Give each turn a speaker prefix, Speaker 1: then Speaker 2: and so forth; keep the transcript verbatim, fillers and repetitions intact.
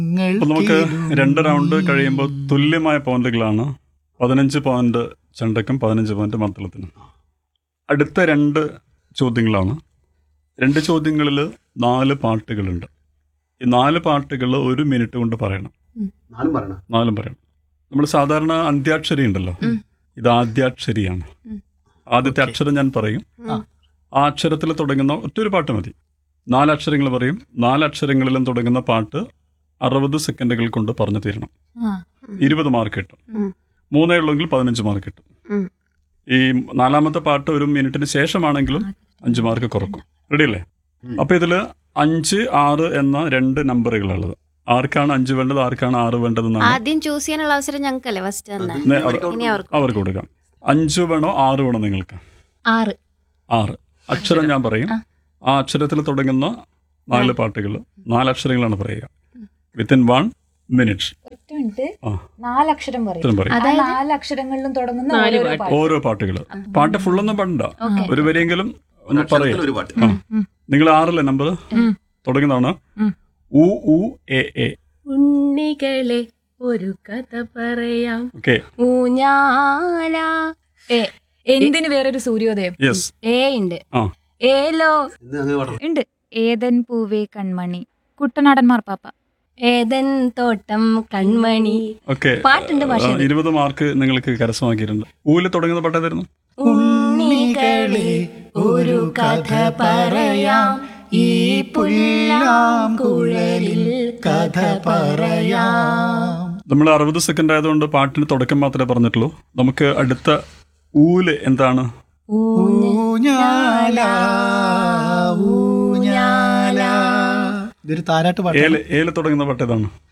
Speaker 1: അപ്പോൾ നമുക്ക് രണ്ട് റൗണ്ട് കഴിയുമ്പോൾ തുല്യമായ പോയിന്റുകളാണ്. പതിനഞ്ച് പോയിന്റ് ചെണ്ടയ്ക്കും പതിനഞ്ച് പോയിന്റ് മദ്ദളത്തിനും. അടുത്ത രണ്ട് ചോദ്യങ്ങളാണ്. രണ്ട് ചോദ്യങ്ങളിൽ നാല് പാട്ടുകളുണ്ട്. ഈ നാല് പാട്ടുകൾ ഒരു മിനിറ്റ് കൊണ്ട് പറയണം. നാലും പറയണം. നമ്മൾ സാധാരണ അന്ത്യാക്ഷരി ഉണ്ടല്ലോ, ഇത് ആദ്യാക്ഷരിയാണ്. ആദ്യത്തെ അക്ഷരം ഞാൻ പറയും, ആ അക്ഷരത്തിൽ തുടങ്ങുന്ന ഒറ്റൊരു പാട്ട് മതി. നാലക്ഷരങ്ങൾ പറയും, നാലക്ഷരങ്ങളിലും തുടങ്ങുന്ന പാട്ട് അറുപത് സെക്കൻഡുകൾ കൊണ്ട് പറഞ്ഞു തീരണം. ഇരുപത് മാർക്ക് കിട്ടും. മൂന്നേ ഉള്ളെങ്കിൽ പതിനഞ്ച് മാർക്ക് കിട്ടും. ഈ നാലാമത്തെ പാട്ട് ഒരു മിനിറ്റിന് ശേഷമാണെങ്കിലും അഞ്ച് മാർക്ക് കുറക്കും. റെഡി അല്ലേ? അപ്പൊ ഇതില് അഞ്ച് ആറ് എന്ന രണ്ട് നമ്പറുകളുള്ളത്. ആർക്കാണ് അഞ്ച് വേണ്ടത്, ആർക്കാണ് ആറ് വേണ്ടതെന്നാണ്
Speaker 2: ആദ്യം ചൂസ് ചെയ്യാനുള്ള അവസരം ഞങ്ങൾക്കല്ലേ ഫസ്റ്റ്
Speaker 1: അവർക്ക് കൊടുക്കാം. അഞ്ച് വേണോ ആറ് വേണോ നിങ്ങൾക്ക്?
Speaker 2: ആറ്.
Speaker 1: ആറ് അക്ഷരം ഞാൻ പറയും. ആ അക്ഷരത്തിൽ തുടങ്ങുന്ന നാല് പാട്ടുകൾ, നാലക്ഷരങ്ങളാണ് പറയുക. വിത്തിൻ വൺ മിനിറ്റ്
Speaker 3: നാലക്ഷരം പറയും. നാലക്ഷരങ്ങളിലും തുടങ്ങുന്ന
Speaker 1: ഓരോ പാട്ടുകൾ. പാട്ട് ഫുള്ളൊന്നും പാടണ്ട, ഒരു വരിയെങ്കിലും ഒന്ന് പറയാം. നിങ്ങൾ ആറല്ലേ നമ്പർ തുടങ്ങുന്നതാണ്. ഉ ഉ എ എ.
Speaker 2: ഉണ്ണികളെ ഒരു കഥ പറയാം.
Speaker 1: ഓക്കെ.
Speaker 2: ഊഞ്ഞാല.
Speaker 3: ഏ എന്തിന് വേറൊരു സൂര്യോദയം?
Speaker 1: യെസ്.
Speaker 2: ഏ ഉണ്ട്.
Speaker 1: ആ
Speaker 2: ഏലോ
Speaker 3: ഉണ്ട്. ഏതൻ പൂവേ കൺമണി. കുട്ടനാടൻ മാർപ്പാപ്പ.
Speaker 2: ഏതൻ തോട്ടം കൺമണി.
Speaker 1: ഓക്കെ.
Speaker 2: പാട്ടുണ്ട് പക്ഷേ
Speaker 1: ഇരുപത് മാർക്ക് നിങ്ങൾക്ക് കരസ്ഥമാക്കിയിട്ടുണ്ട്. ഊല് തുടങ്ങുന്ന പാട്ട് ഏതായിരുന്നു?
Speaker 2: ഉണ്ണികളെ ഒരു കഥ പറയാം, ഈ പുല്ലാം കുഴലിൽ കഥ പറയാം.
Speaker 1: നമ്മൾ അറുപത് സെക്കൻഡ് ആയതുകൊണ്ട് പാട്ടിന് തുടക്കം മാത്രമേ പറഞ്ഞിട്ടുള്ളൂ. നമുക്ക് അടുത്ത ഊല് എന്താണ്?
Speaker 4: ഊഞ്ഞാല ഊഞ്ഞാല. ഇതൊരു താരാട്ട് പാട്ട്.
Speaker 1: ഏല് ഏല് തുടങ്ങുന്ന പാട്ട് ഏതാണ്?